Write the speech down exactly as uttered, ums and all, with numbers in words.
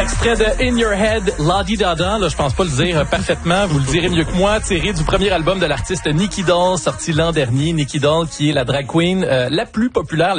Extrait de In Your Head, La Di Da Da, là, je pense pas le dire parfaitement, vous le direz mieux que moi, tiré du premier album de l'artiste Nicky Doll, sorti l'an dernier. Nicky Doll, qui est la drag queen euh, la plus populaire,